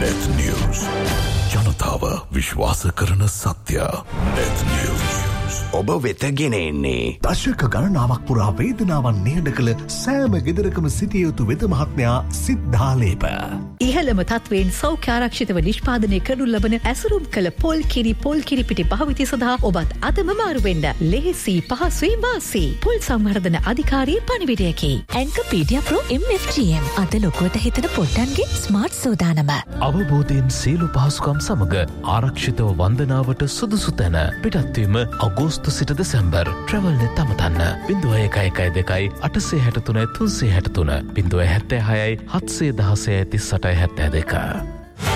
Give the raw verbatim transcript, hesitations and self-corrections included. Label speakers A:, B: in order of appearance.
A: net news. ජනතාව විශ්වාස කරන සත්‍ය. net news.
B: ඔබ වෙත ගෙන එන්නේ
C: දශක ගණනාවක් පුරා වේදනාවන් නිහඬ කළ සෑම ගෙදරකම සිටිය යුතු වෙද මහත්මයා සිද්ධාලේප.
D: ඉහළම තත්වයෙන් සෞඛ්‍ය ආරක්ෂිතව නිෂ්පාදනය කරනු ලබන ඇසුරුම් කළ පොල් කිරි පොල් කිරි පිටි භාවිතය සඳහා ඔබත් අදම මාරු වෙන්න. ලෙහෙසි පහසුයි වාසි. පොල් සංවර්ධන අධිකාරිය පණිවිඩයකි.
E: ඇන්කපීඩියා ප්‍රෝ එම් එෆ් ජී එම් අද ලොකුවට හිතන පොට්ටන්ගේ ස්මාර්ට් සෝදානම.
F: අවබෝධයෙන් සියලු පහසුකම් සමග ආරක්ෂිතව වන්දනාවට සුදුසු තැන පිටත්වීම අගෝස්තු සිට දෙසැම්බර් ට්‍රැවල් නෙත් අමතන්න බිංදුව එකයි එකයි දෙකයි අටසේ හැට තුනයි තුන්සේ හැට තුන බිංදුව හැත්තෑ හයයි හත්සේ දහසයයි තිස් අටයි හැත්තෑ දෙක.